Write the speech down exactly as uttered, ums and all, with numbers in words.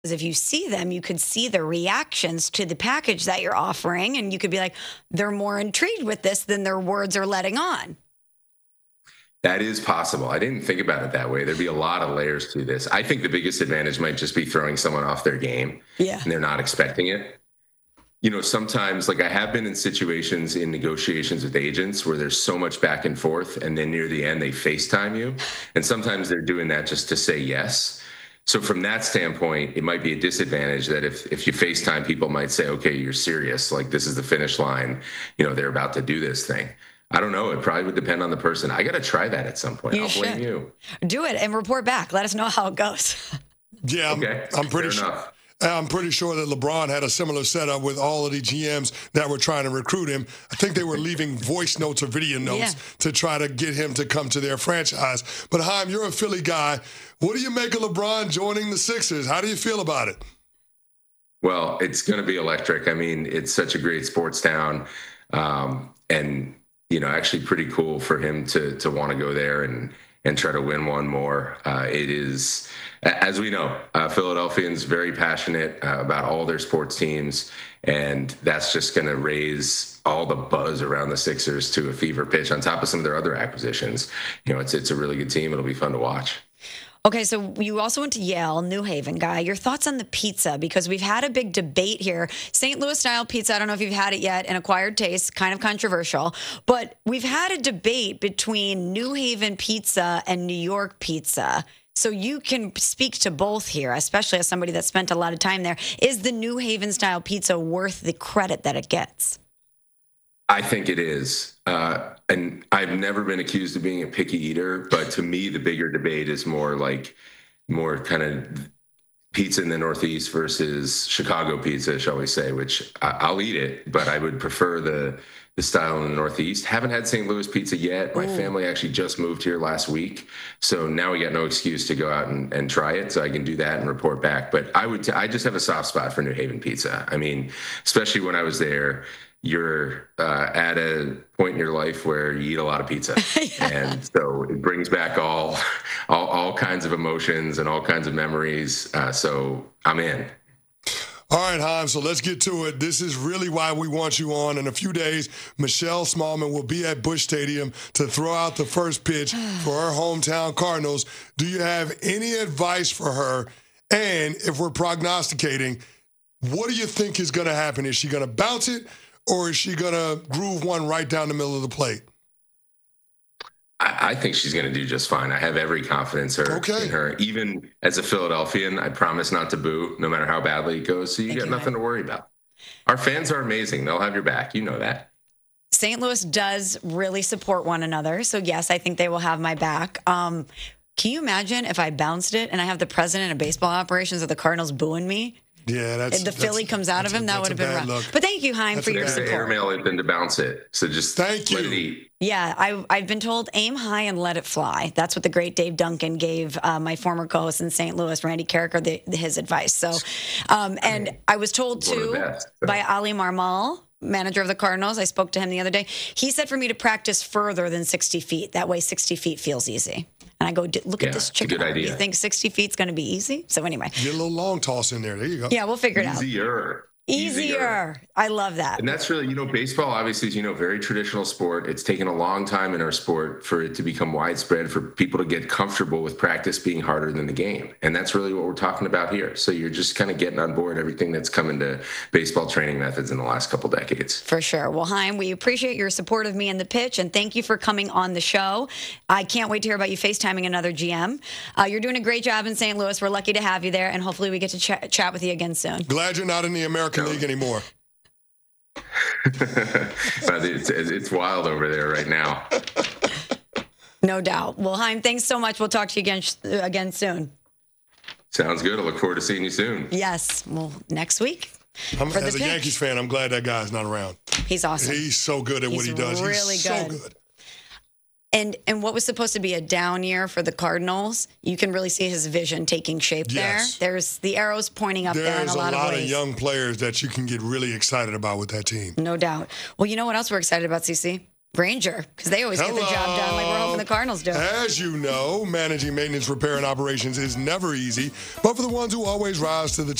if you see them, you could see the reactions to the package that you're offering, and you could be like, they're more intrigued with this than their words are letting on. That is possible. I didn't think about it that way. There'd be a lot of layers to this. I think the biggest advantage might just be throwing someone off their game, yeah, and they're not expecting it. You know, sometimes, like I have been in situations in negotiations with agents where there's so much back and forth, and then near the end they FaceTime you. And sometimes they're doing that just to say yes. So from that standpoint, it might be a disadvantage that if, if you FaceTime, people might say, okay, you're serious. Like, this is the finish line. You know, they're about to do this thing. I don't know. It probably would depend on the person. I got to try that at some point. You I'll should. blame you. Do it and report back. Let us know how it goes. Yeah, I'm, okay. I'm pretty Fair sure. enough. I'm pretty sure that LeBron had a similar setup with all of the G Ms that were trying to recruit him. I think they were leaving voice notes or video notes yeah. to try to get him to come to their franchise. But, Haim, you're a Philly guy. What do you make of LeBron joining the Sixers? How do you feel about it? Well, it's going to be electric. I mean, it's such a great sports town. Um, and, you know, actually pretty cool for him to to want to go there and and try to win one more. Uh, it is, as we know, uh, Philadelphians very passionate uh, about all their sports teams, and that's just going to raise all the buzz around the Sixers to a fever pitch on top of some of their other acquisitions. You know, it's it's a really good team. It'll be fun to watch. Okay, so you also went to Yale, New Haven guy. Your thoughts on the pizza? Because we've had a big debate here. Saint Louis style pizza, I don't know if you've had it yet, an acquired taste, kind of controversial. But we've had a debate between New Haven pizza and New York pizza. So you can speak to both here, especially as somebody that spent a lot of time there. Is the New Haven style pizza worth the credit that it gets? I think it is. Uh, and I've never been accused of being a picky eater, but to me, the bigger debate is more like more kind of pizza in the Northeast versus Chicago pizza, shall we say, which I, I'll eat it, but I would prefer the the style in the Northeast. Haven't had Saint Louis pizza yet. My Ooh. family actually just moved here last week. So now we got no excuse to go out and, and try it. So I can do that and report back. But I would, t- I just have a soft spot for New Haven pizza. I mean, especially when I was there, you're uh, at a point in your life where you eat a lot of pizza. yeah. And so it brings back all, all, all kinds of emotions and all kinds of memories. Uh, so I'm in. All right, Haim, so let's get to it. This is really why we want you on. In a few days, Michelle Smallmon will be at Busch Stadium to throw out the first pitch for her hometown Cardinals. Do you have any advice for her? And if we're prognosticating, what do you think is going to happen? Is she going to bounce it, or is she going to groove one right down the middle of the plate? I think she's going to do just fine. I have every confidence her, okay. in her. Even as a Philadelphian, I promise not to boo, no matter how badly it goes. So you Thank got you, nothing man. to worry about. Our fans are amazing. They'll have your back. You know that. Saint Louis does really support one another. So, yes, I think they will have my back. Um, can you imagine if I bounced it and I have the president of baseball operations of the Cardinals booing me? Yeah, that's and the that's, Philly comes out of him. A, that would have been rough. Look. But thank you, Haim, that's for your support. Airmail it than to bounce it. So just thank let you. It eat. Yeah, I, I've been told aim high and let it fly. That's what the great Dave Duncan gave uh, my former co-host in Saint Louis, Randy Carricker, the, his advice. So, um, and I, mean, I was told too best, so. by Ali Marmal, manager of the Cardinals. I spoke to him the other day. He said for me to practice further than sixty feet. That way, sixty feet feels easy. And I go, look yeah, at this chicken. Good idea. You think sixty feet's going to be easy? So anyway. Get a little long toss in there. There you go. Yeah, we'll figure it out. Easier. Easier. Easier. I love that. And that's really, you know, baseball obviously is, you know, very traditional sport. It's taken a long time in our sport for it to become widespread, for people to get comfortable with practice being harder than the game. And that's really what we're talking about here. So you're just kind of getting on board everything that's come into baseball training methods in the last couple decades. For sure. Well, Haim, we appreciate your support of me and the pitch, and thank you for coming on the show. I can't wait to hear about you FaceTiming another G M. Uh, you're doing a great job in Saint Louis. We're lucky to have you there, and hopefully we get to ch- chat with you again soon. Glad you're not in the American no. League anymore. But it's, it's wild over there right now. No doubt. Well, Haim, thanks so much. We'll talk to you again again soon. Sounds good. I look forward to seeing you soon. Yes. Well, next week. I'm, as a pitch. Yankees fan, I'm glad that guy's not around. He's awesome. He's so good at He's what he does. Really He's good. so good. And and what was supposed to be a down year for the Cardinals, you can really see his vision taking shape yes. there. There's the arrows pointing up There's there in a lot, a lot of ways. of young players that you can get really excited about with that team. No doubt. Well, you know what else we're excited about, C C? Ranger, because they always Hello. get the job done like we're hoping the Cardinals do. As you know, managing maintenance, repair, and operations is never easy, but for the ones who always rise to the